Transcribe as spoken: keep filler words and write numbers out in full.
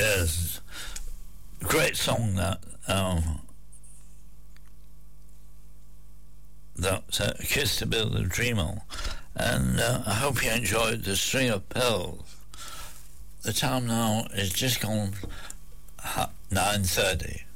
Yes, great song that. Um, that uh, Kiss to Build a Dream On, and uh, I hope you enjoyed the String of Pearls. The time now is just gone nine thirty.